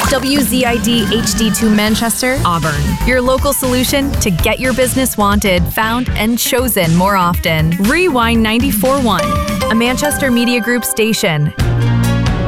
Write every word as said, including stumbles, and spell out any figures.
W Z I D H D two Manchester, Auburn. Your local solution to get your business wanted, found, and chosen more often. Rewind ninety-four point one, a Manchester Media Group station.